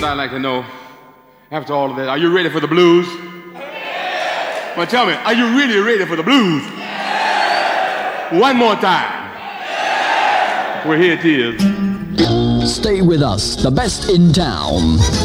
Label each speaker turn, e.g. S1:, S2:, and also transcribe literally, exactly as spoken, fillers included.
S1: I'd like to know, after all of that, are you ready for the blues? Yeah. Well, tell me, are you really ready for the blues? Yeah. One more time. Yeah. Well, here it is.
S2: Stay with us, the best in town.